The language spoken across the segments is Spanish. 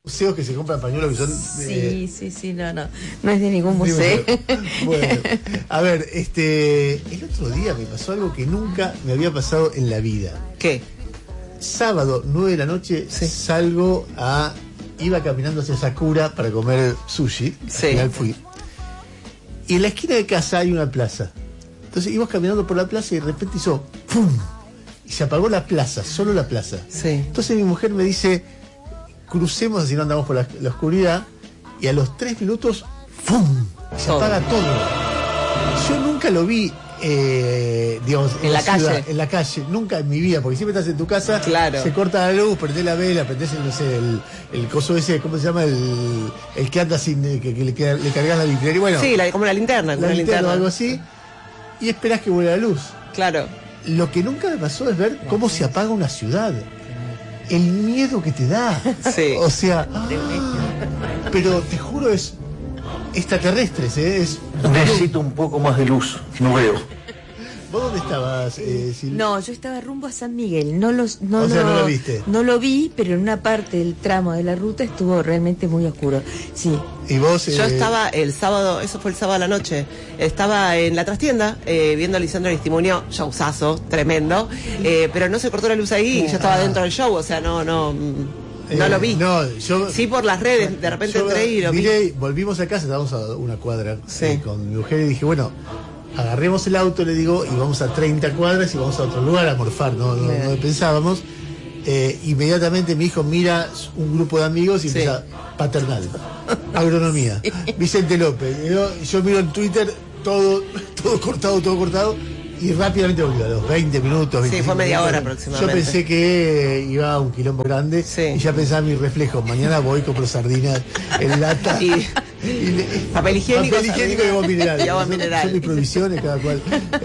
museos que se compran pañuelos que son... Sí, no es de ningún museo. Bueno, a ver, el otro día me pasó algo que nunca me había pasado en la vida. ¿Qué? Sábado, 9 de la noche, iba caminando hacia Sakura para comer sushi. Al final fui. Y en la esquina de casa hay una plaza. Entonces íbamos caminando por la plaza y de repente hizo ¡pum! Y se apagó la plaza, solo la plaza. Entonces mi mujer me dice, crucemos así no andamos por la oscuridad, y a los 3 minutos ¡pum! Se apaga todo. Yo nunca lo vi, digamos, en la ciudad, calle. En la calle, nunca en mi vida, porque siempre estás en tu casa, se corta la luz, prendés la vela, prendés no sé, el coso ese, ¿cómo se llama? El que anda sin, que le cargas la linterna. Bueno, sí, como la linterna. La linterna o algo así, y esperás que vuelva la luz. Claro. Lo que nunca me pasó es ver cómo se apaga una ciudad. El miedo que te da. O sea, pero te juro es extraterrestres, es... Necesito un poco más de luz, no veo. ¿Vos dónde estabas, Silvia? No, yo estaba rumbo a San Miguel, no lo viste. No lo vi, pero en una parte del tramo de la ruta estuvo realmente muy oscuro. Sí. ¿Y vos? Yo estaba el sábado, eso fue el sábado a la noche, estaba en la trastienda viendo a Lisandro Aristimuño, showzazo, tremendo, pero no se cortó la luz ahí y yo estaba dentro del show, o sea, no lo vi. No, yo... Sí, por las redes, de repente entré y lo vi. Volvimos a casa, estábamos a una cuadra con mi mujer y dije, bueno, agarremos el auto, le digo, y vamos a 30 cuadras y vamos a otro lugar a morfar, no pensábamos. Inmediatamente mi hijo mira un grupo de amigos y empieza paternal, agronomía, Vicente López. Yo miro en Twitter todo cortado y rápidamente volvió a los 20 minutos. Sí, fue media hora aproximadamente. Yo pensé que iba a un quilombo grande y ya pensaba mi reflejo, mañana voy, compro sardinas en lata. Papel higiénico y agua mineral. Y agua mineral. Son mis provisiones, cada cual.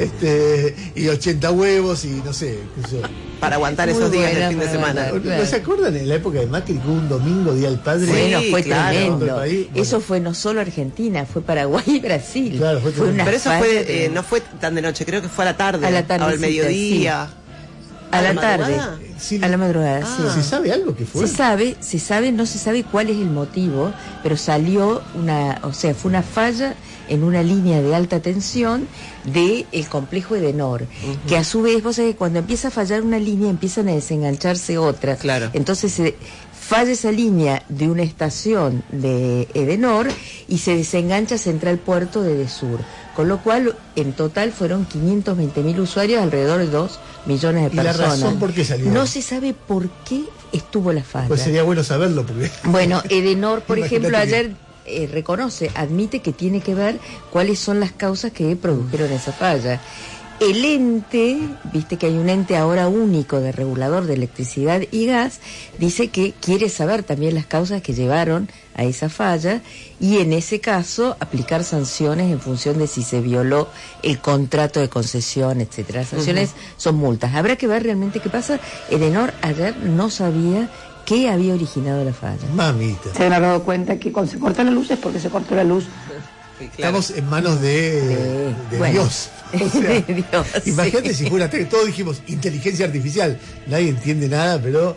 Y 80 huevos y no sé. Para aguantar esos días del fin de semana. ¿No se acuerdan en la época de Macri que hubo un domingo, Día del Padre? Bueno, fue tremendo. Eso fue no solo Argentina, fue Paraguay y Brasil. Claro, fue una pero eso fue, no fue tan de noche, creo que fue a la tarde. O al mediodía. A la tarde. A la madrugada, sí. ¿Se sabe algo que fue? Se sabe, no se sabe cuál es el motivo, pero salió fue una falla en una línea de alta tensión del complejo Edenor, que a su vez, vos sabés que cuando empieza a fallar una línea empiezan a desengancharse otras. Claro. Entonces falla esa línea de una estación de Edenor y se desengancha Central Puerto de Edesur, con lo cual en total fueron 520.000 usuarios, alrededor de 2 millones de personas. ¿Y la razón por qué salió? No se sabe por qué estuvo la falla. Pues sería bueno saberlo, porque... Bueno, Edenor, por ejemplo, ayer admite que tiene que ver cuáles son las causas que produjeron esa falla. El ente, viste que hay un ente ahora único de regulador de electricidad y gas, dice que quiere saber también las causas que llevaron a esa falla y en ese caso aplicar sanciones en función de si se violó el contrato de concesión, etcétera. Las sanciones son multas. Habrá que ver realmente qué pasa. Edenor ayer no sabía qué había originado la falla. Mamita. Se han dado cuenta que cuando se corta la luz es porque se cortó la luz. Estamos en manos de Dios. O sea, Dios, imagínate si fuera todos dijimos inteligencia artificial, nadie entiende nada, pero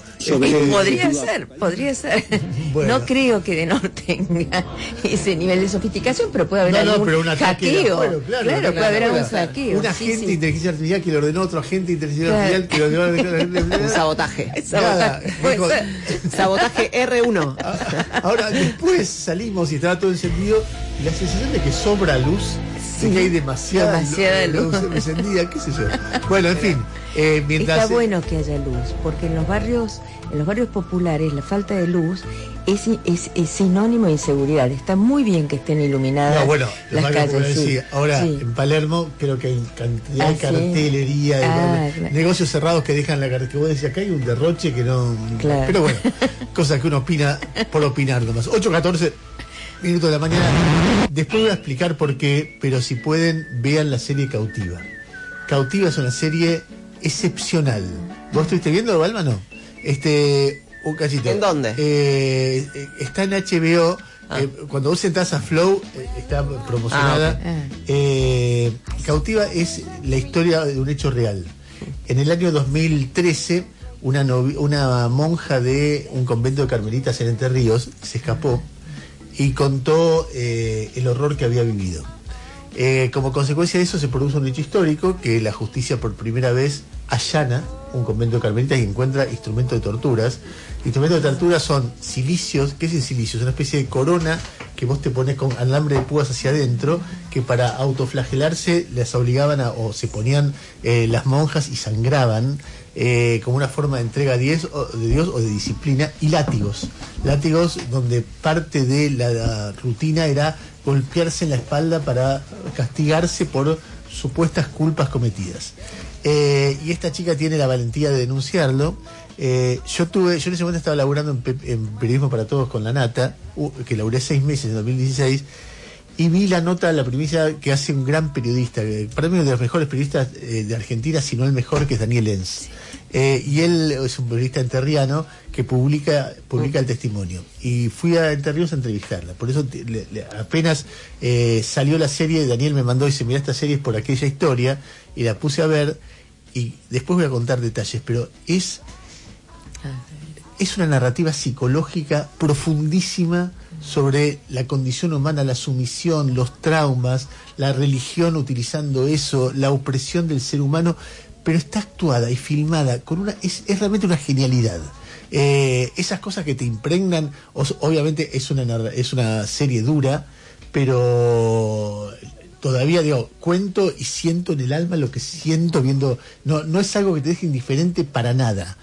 podría ser. Bueno. No creo que Edenor tenga ese nivel de sofisticación, pero puede haber algún hackeo. Claro, puede haber algún hackeo. Un agente de inteligencia artificial que le ordenó a otro agente de inteligencia artificial que lo ordenó. Un sabotaje. Sabotaje R1. Ahora, después salimos y estaba todo encendido y la sensación de que sobra luz. Sí, que hay demasiada luz encendida, qué sé yo. Bueno, en fin, mientras... Está bueno que haya luz, porque en los barrios populares la falta de luz es sinónimo de inseguridad. Está muy bien que estén iluminadas las calles. Sí. Ahora, en Palermo creo que hay cantidad de cartelería, negocios cerrados que dejan la carretera. Vos decís, acá hay un derroche que no... Claro. Pero bueno, cosas que uno opina por opinar nomás. 8:14 minutos de la mañana. Después voy a explicar por qué, pero si pueden, vean la serie Cautiva. Cautiva es una serie excepcional. ¿Vos estuviste viendo, Balma, no? Un cachito. ¿En dónde? Está en HBO. Cuando vos entras a Flow, está promocionada. Cautiva es la historia de un hecho real. En el año 2013, una monja de un convento de carmelitas en Entre Ríos, se escapó y contó el horror que había vivido. Como consecuencia de eso se produce un hecho histórico que la justicia por primera vez allana un convento de carmelitas y encuentra instrumentos de torturas. Instrumentos de tortura son cilicios. ¿Qué es el cilicio? Es una especie de corona que vos te pones con alambre de púas hacia adentro, que para autoflagelarse les obligaban o se ponían las monjas y sangraban como una forma de entrega de Dios o de disciplina, y látigos donde parte de la rutina era golpearse en la espalda para castigarse por supuestas culpas cometidas. Y esta chica tiene la valentía de denunciarlo. Yo en ese momento estaba laburando en Periodismo para Todos con La Nata, que laburé 6 meses en 2016, y vi la nota, la primicia que hace un gran periodista, para mí uno de los mejores periodistas de Argentina, si no el mejor, que es Daniel Enz. Y él es un periodista enterriano que publica el testimonio. Y fui a Entre Ríos a entrevistarla. Por eso apenas salió la serie, Daniel me mandó y dice, mirá, esta serie es por aquella historia, y la puse a ver, y después voy a contar detalles, pero es una narrativa psicológica profundísima sobre la condición humana, la sumisión, los traumas, la religión utilizando eso, la opresión del ser humano, pero está actuada y filmada con es realmente una genialidad. Esas cosas que te impregnan, obviamente es una serie dura, pero todavía cuento y siento en el alma lo que siento viendo. No es algo que te deje indiferente para nada.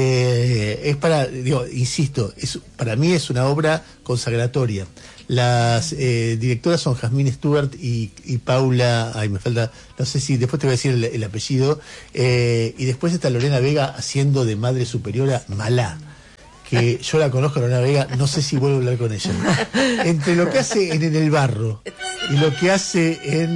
Insisto, para mí es una obra consagratoria. Las directoras son Jasmine Stewart y Paula, me falta, no sé si después te voy a decir el apellido, y después está Lorena Vega haciendo de madre superiora Malá, que yo la conozco, Lorena Vega, no sé si vuelvo a hablar con ella. Entre lo que hace en El Barro y lo que hace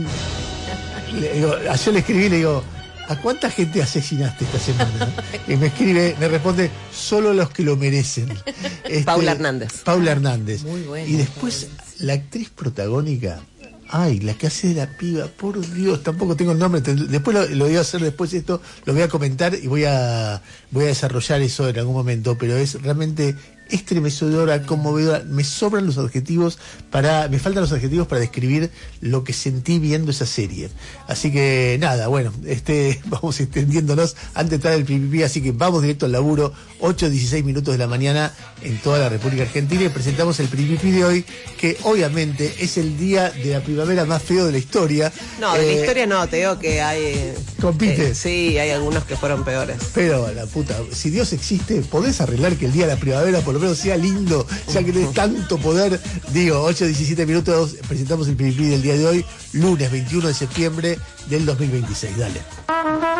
ayer le escribí y le digo, ¿a cuánta gente asesinaste esta semana? Y me responde, solo los que lo merecen. Paula Hernández. Muy bueno. Y después, la actriz protagónica, la que hace de la piba, por Dios, tampoco tengo el nombre, después lo voy a hacer, después esto lo voy a comentar y voy a desarrollar eso en algún momento, pero es realmente estremecedora, conmovedora. Me faltan los adjetivos para describir lo que sentí viendo esa serie. Así que nada, bueno, vamos extendiéndonos antes de entrar el PPP, así que vamos directo al laburo. 8:16 minutos de la mañana en toda la República Argentina, y presentamos el PPP de hoy, que obviamente es el día de la primavera más feo de la historia. No, de la historia no, te digo que hay... ¿Compite? Sí, hay algunos que fueron peores. Pero la puta, si Dios existe, podés arreglar que el día de la primavera por lo menos sea lindo, ya que tenés tanto poder. 8:17 minutos, presentamos el PPP del día de hoy, lunes 21 de septiembre del 2026. Dale.